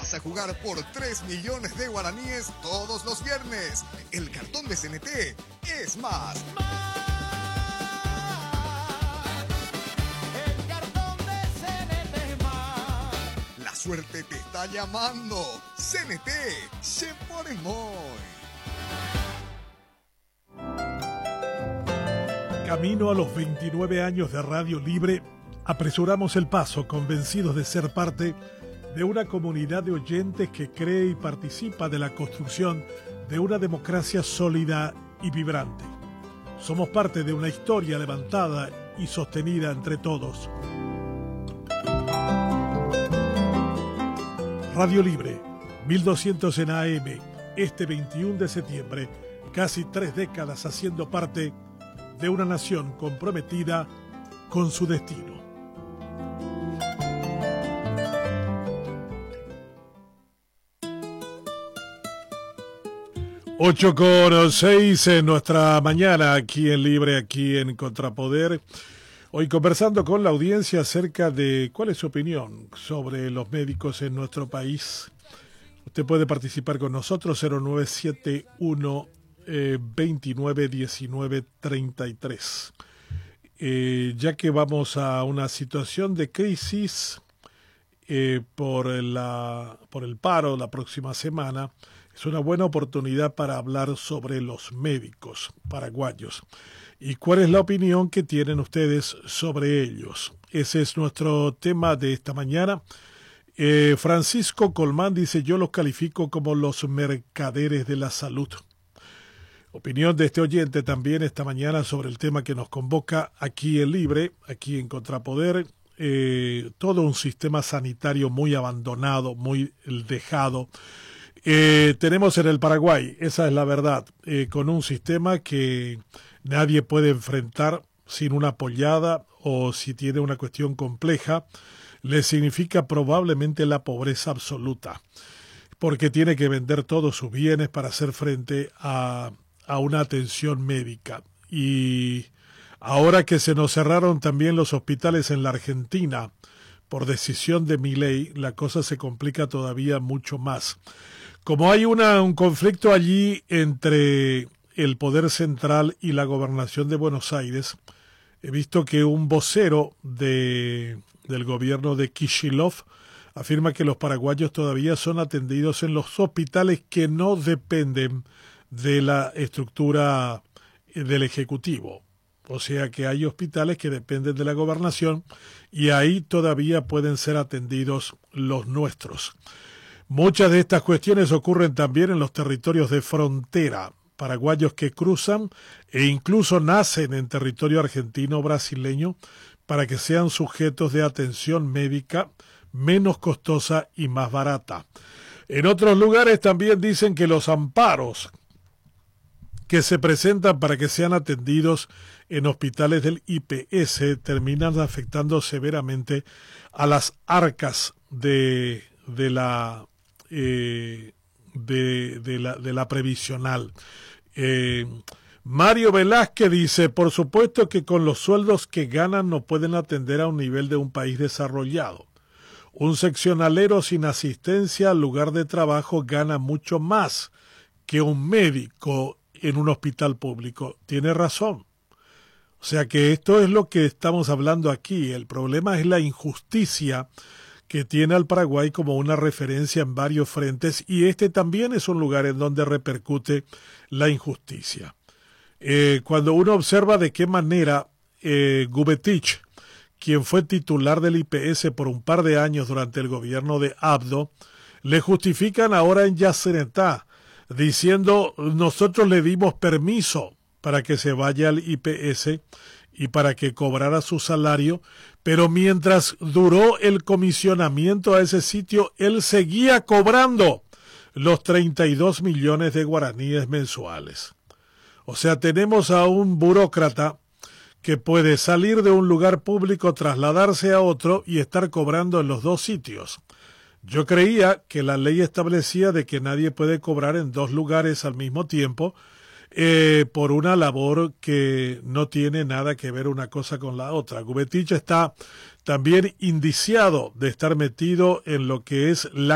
Vas a jugar por 3 millones de guaraníes todos los viernes. El cartón de CNT es más. El cartón de CNT es más. La suerte te está llamando. CNT se pone muy. Camino a los 29 años de Radio Libre, apresuramos el paso, convencidos de ser parte de una comunidad de oyentes que cree y participa de la construcción de una democracia sólida y vibrante. Somos parte de una historia levantada y sostenida entre todos. Radio Libre, 1200 en AM, este 21 de septiembre, casi 3 décadas haciendo parte de una nación comprometida con su destino. Ocho con 6 en nuestra mañana aquí en Libre, aquí en Contrapoder. Hoy conversando con la audiencia acerca de cuál es su opinión sobre los médicos en nuestro país. Usted puede participar con nosotros 0971 29 19 33. Ya que vamos a una situación de crisis por el paro la próxima semana, es una buena oportunidad para hablar sobre los médicos paraguayos. ¿Y cuál es la opinión que tienen ustedes sobre ellos? Ese es nuestro tema de esta mañana. Francisco Colmán dice: yo los califico como los mercaderes de la salud. Opinión de este oyente también esta mañana sobre el tema que nos convoca aquí en Libre, aquí en Contrapoder. Todo un sistema sanitario muy abandonado, muy dejado. Tenemos en el Paraguay, esa es la verdad, con un sistema que nadie puede enfrentar sin una pollada o si tiene una cuestión compleja, le significa probablemente la pobreza absoluta, porque tiene que vender todos sus bienes para hacer frente a una atención médica. Y ahora que se nos cerraron también los hospitales en la Argentina por decisión de Milei, la cosa se complica todavía mucho más. Como hay un conflicto allí entre el poder central y la gobernación de Buenos Aires, he visto que un vocero del gobierno de Kicillof afirma que los paraguayos todavía son atendidos en los hospitales que no dependen de la estructura del Ejecutivo. O sea que hay hospitales que dependen de la gobernación y ahí todavía pueden ser atendidos los nuestros. Muchas de estas cuestiones ocurren también en los territorios de frontera, paraguayos que cruzan e incluso nacen en territorio argentino o brasileño para que sean sujetos de atención médica menos costosa y más barata. En otros lugares también dicen que los amparos que se presentan para que sean atendidos en hospitales del IPS terminan afectando severamente a las arcas de la previsional. Mario Velázquez dice: por supuesto que con los sueldos que ganan no pueden atender a un nivel de un país desarrollado. Un seccionalero sin asistencia al lugar de trabajo gana mucho más que un médico en un hospital público. Tiene razón. O sea que esto es lo que estamos hablando aquí. El problema es la injusticia que tiene al Paraguay como una referencia en varios frentes, y este también es un lugar en donde repercute la injusticia. Cuando uno observa de qué manera Gubetich, quien fue titular del IPS por un par de años durante el gobierno de Abdo, le justifican ahora en Yacyretá, diciendo: nosotros le dimos permiso para que se vaya al IPS y para que cobrara su salario, pero mientras duró el comisionamiento a ese sitio, él seguía cobrando los 32 millones de guaraníes mensuales. O sea, tenemos a un burócrata que puede salir de un lugar público, trasladarse a otro y estar cobrando en los dos sitios. Yo creía que la ley establecía de que nadie puede cobrar en dos lugares al mismo tiempo, por una labor que no tiene nada que ver una cosa con la otra. Gubetich está también indiciado de estar metido en lo que es la